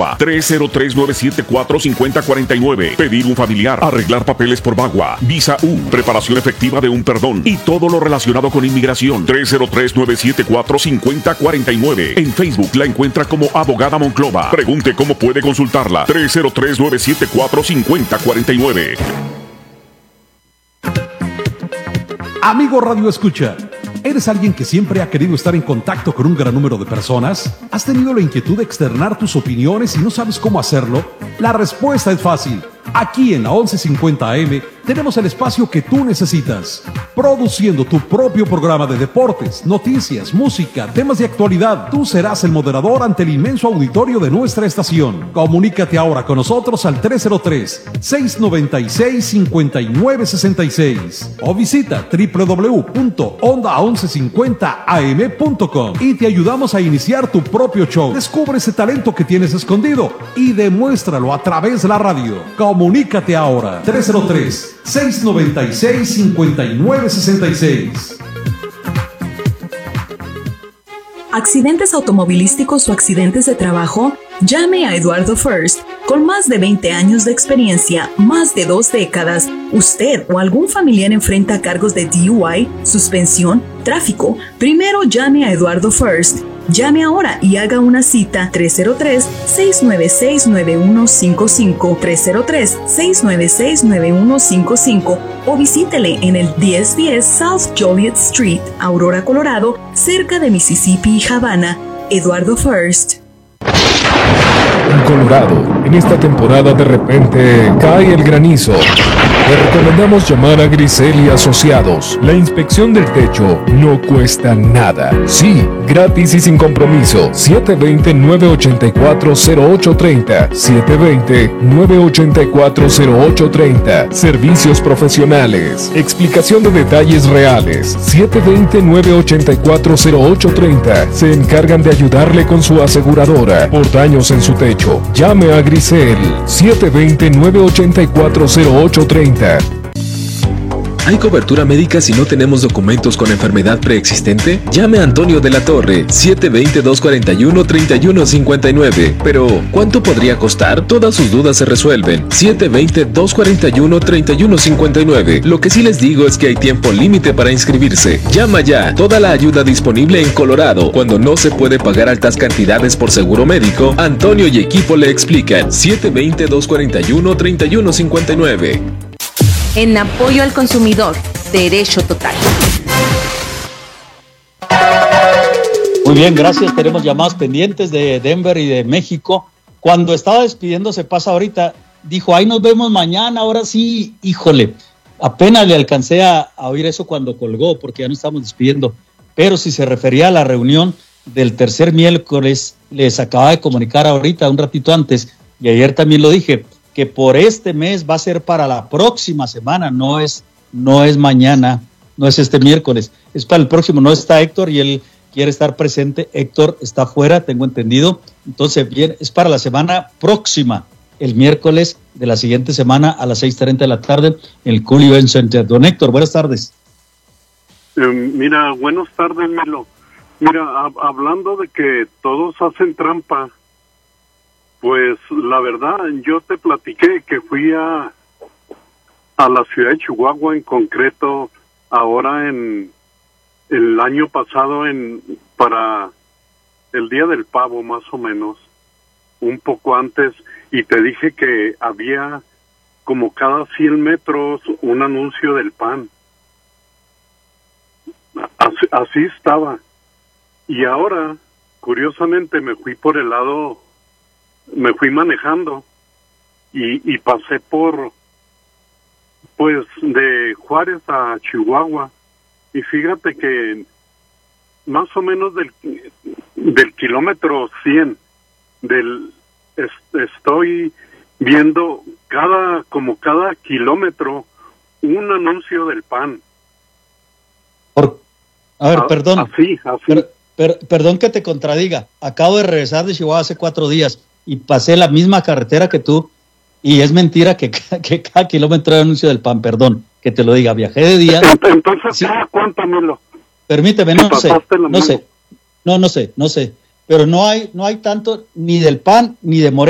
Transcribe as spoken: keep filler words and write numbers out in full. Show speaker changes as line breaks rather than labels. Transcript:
Monclova, tres cero tres, nueve siete cuatro, cinco cero cuatro nueve. Pedir un familiar, arreglar papeles por Bagua, Visa U, preparación efectiva de un perdón y todo lo relacionado con inmigración. tres cero tres, nueve siete cuatro, cinco cero cuatro nueve. En Facebook la encuentra como Abogada Monclova. Pregunte cómo puede consultarla. tres cero tres, nueve siete cuatro, cinco cero cuatro nueve.
Amigo Radio Escucha, ¿eres alguien que siempre ha querido estar en contacto con un gran número de personas? ¿Has tenido la inquietud de externar tus opiniones y no sabes cómo hacerlo? La respuesta es fácil. Aquí en la once cincuenta A M tenemos el espacio que tú necesitas, produciendo tu propio programa de deportes, noticias, música, temas de actualidad. Tú serás el moderador ante el inmenso auditorio de nuestra estación. Comunícate ahora con nosotros al tres cero tres, seis nueve seis, cinco nueve seis seis o visita doble u doble u doble u punto onda once cincuenta a m punto com y te ayudamos a iniciar tu propio show. Descubre ese talento que tienes escondido y demuéstralo a través de la radio. Comunícate ahora, tres cero tres, seis nueve seis, cinco nueve seis seis.
¿Accidentes automovilísticos o accidentes de trabajo? Llame a Eduardo First. Con más de veinte años de experiencia, más de dos décadas, usted o algún familiar enfrenta cargos de D U I, suspensión, tráfico. Primero llame a Eduardo First. Llame ahora y haga una cita tres cero tres, seis nueve seis, nueve uno cinco cinco, tres cero tres, seis nueve seis, nueve uno cinco cinco o visítele en el diez diez South Joliet Street, Aurora, Colorado, cerca de Mississippi y Havana. Eduardo First.
En Colorado, en esta temporada de repente cae el granizo. Le recomendamos llamar a Grisel y Asociados. La inspección del techo no cuesta nada. Sí, gratis y sin compromiso. siete dos cero, nueve ocho cuatro, cero ocho tres cero. siete dos cero, nueve ocho cuatro, cero ocho tres cero. Servicios profesionales. Explicación de detalles reales. siete dos cero, nueve ocho cuatro, cero ocho tres cero. Se encargan de ayudarle con su aseguradora por daños en su techo. Llame a Grisel. siete dos cero, nueve ocho cuatro, cero ocho tres cero.
¿Hay cobertura médica si no tenemos documentos con enfermedad preexistente? Llame a Antonio de la Torre, siete dos cero, dos cuatro uno, tres uno cinco nueve. Pero, ¿cuánto podría costar? Todas sus dudas se resuelven. siete dos cero, dos cuatro uno, tres uno cinco nueve. Lo que sí les digo es que hay tiempo límite para inscribirse. Llama ya. Toda la ayuda disponible en Colorado. Cuando no se puede pagar altas cantidades por seguro médico, Antonio y equipo le explican. siete dos cero, dos cuatro uno, tres uno cinco nueve.
En apoyo al consumidor, Derecho Total.
Muy bien, gracias. Tenemos llamadas pendientes de Denver y de México. Cuando estaba despidiéndose, pasa ahorita, dijo, ahí nos vemos mañana, ahora sí, híjole. Apenas le alcancé a, a oír eso cuando colgó, porque ya no estamos despidiendo. Pero si se refería a la reunión del tercer miércoles, les acababa de comunicar ahorita, un ratito antes, y ayer también lo dije, que por este mes va a ser para la próxima semana, no es, no es mañana, no es este miércoles, es para el próximo. No está Héctor y él quiere estar presente. Héctor está fuera, tengo entendido. Entonces, bien, es para la semana próxima, el miércoles de la siguiente semana a las seis treinta de la tarde en el Cooley Event Center. Don Héctor, buenas tardes.
Eh, mira, buenas tardes, Milo. Mira, a- hablando de que todos hacen trampa, pues la verdad, yo te platiqué que fui a, a la ciudad de Chihuahua, en concreto, ahora en el año pasado, en para el Día del Pavo, más o menos, un poco antes, y te dije que había como cada cien metros un anuncio del pan. Así, así estaba. Y ahora, curiosamente, me fui por el lado... me fui manejando y, y pasé por, pues, de Juárez a Chihuahua, y fíjate que más o menos del, del kilómetro cien del est- estoy viendo cada, como cada kilómetro, un anuncio del pan.
Por, a ver,
A-
perdón.
Así, así.
Per- per- perdón que te contradiga. Acabo de regresar de Chihuahua hace cuatro días y pasé la misma carretera que tú, y es mentira que, ca- que cada kilómetro de anuncio del pan. Perdón que te lo diga. Viajé de día.
Entonces,
Sí.
¿cada cuánto, Melo?
Permíteme, no sé,
pasaste la
no
mano.
sé, no, no sé, no sé. Pero no hay, no hay tanto ni del pan ni de Morena.